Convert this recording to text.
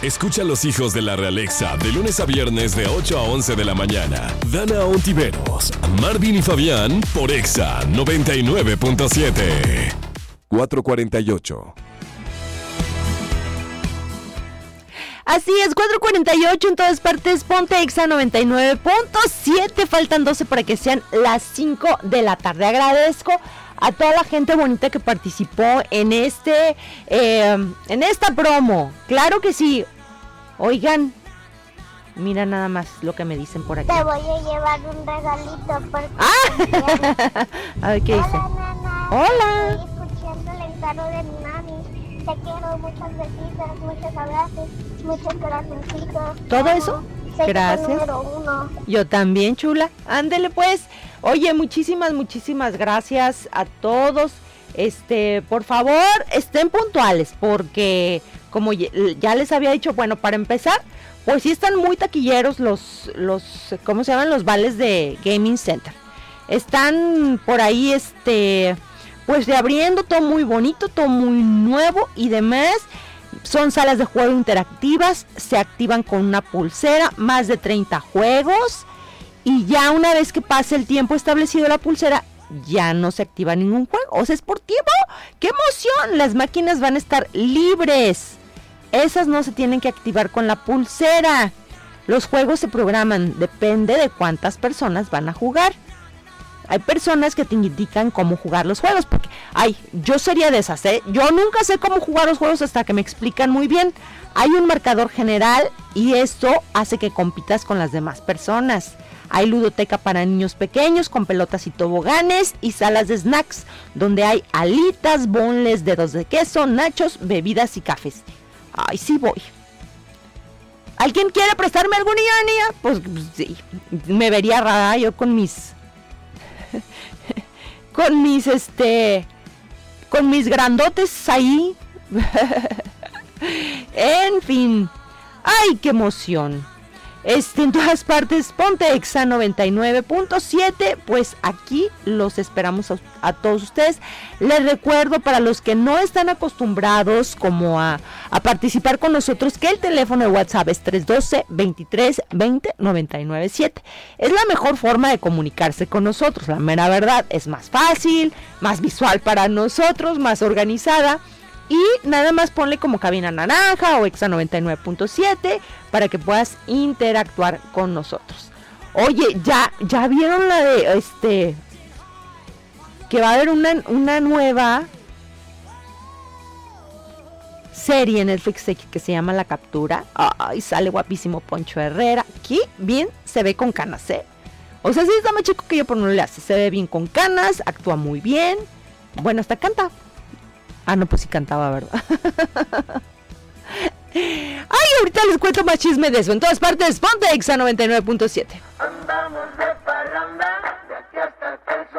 Escucha a los hijos de la Realexa de lunes a viernes de 8 a 11 de la mañana. Dana Ontiveros, Marvin y Fabián por Exa 99.7. 4:48. Así es, 4:48 en todas partes, ponte Exa 99.7, faltan 12 para que sean las 5 de la tarde. Agradezco a toda la gente bonita que participó en esta promo, claro que sí. Oigan, mira nada más lo que me dicen por aquí. Te voy a llevar un regalito porque... A ver, ¿qué dice? Hola, nana. Hola. Estoy escuchando el encargo de mi mami. Te quiero, muchas besitos, muchos abrazos, muchos corazoncitos. ¿Todo eso? Soy Gracias. tu número 1. Yo también, chula. Ándele pues. Oye, muchísimas gracias a todos. Por favor, estén puntuales porque como ya les había dicho, bueno, para empezar, pues sí están muy taquilleros los ¿cómo se llaman? Los vales de Gaming Center. Están por ahí, pues reabriendo, todo muy bonito, todo muy nuevo y demás. Son salas de juego interactivas, se activan con una pulsera, más de 30 juegos. Y ya una vez que pase el tiempo establecido de la pulsera, ya no se activa ningún juego. O sea, es por tiempo. ¡Qué emoción! Las máquinas van a estar libres. Esas no se tienen que activar con la pulsera. Los juegos se programan, depende de cuántas personas van a jugar. Hay personas que te indican cómo jugar los juegos, porque, yo sería de esas, yo nunca sé cómo jugar los juegos hasta que me explican muy bien. Hay un marcador general y esto hace que compitas con las demás personas. Hay ludoteca para niños pequeños con pelotas y toboganes y salas de snacks, donde hay alitas, boneless, dedos de queso, nachos, bebidas y cafés. Ay, sí voy. ¿Alguien quiere prestarme alguna niña? Pues sí, me vería rara yo con mis grandotes ahí. En fin. ¡Ay, qué emoción! En todas partes, ponte Exa 99.7, pues aquí los esperamos a todos ustedes. Les recuerdo, para los que no están acostumbrados como a participar con nosotros, que el teléfono de WhatsApp es 312-23-20-997. Es la mejor forma de comunicarse con nosotros, la mera verdad. Es más fácil, más visual para nosotros, más organizada. Y nada más ponle como cabina naranja o Exa 99.7 para que puedas interactuar con nosotros. Oye, ya vieron la de que va a haber una nueva serie en Netflix que se llama La Captura. Ay, sale guapísimo Poncho Herrera. Aquí bien se ve con canas, O sea, sí está más chico que yo, pero no le hace. Se ve bien con canas, actúa muy bien. Bueno, hasta canta. No, pues sí cantaba, ¿verdad? Ay, ahorita les cuento más chisme de eso. En todas partes, ponte Exa 99.7. Andamos